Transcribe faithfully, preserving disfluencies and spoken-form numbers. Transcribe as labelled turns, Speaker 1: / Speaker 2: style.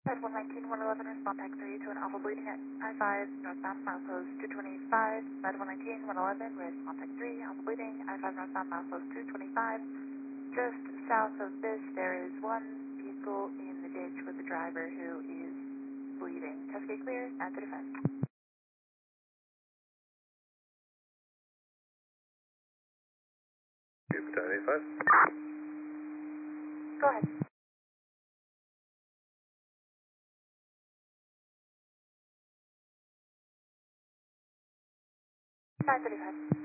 Speaker 1: Flight one nineteen, one eleven, respond pack three to an alpha bleeding at I five, northbound, milepost two twenty-five. Flight one nineteen, one eleven, respond pack three, alpha bleeding, I five northbound, milepost two twenty-five. Just south of this, there is one vehicle in the ditch with a driver who is bleeding. Test gate clear, nine thirty-five.
Speaker 2: Cooper eighty-five.
Speaker 1: Go ahead. nine thirty-five.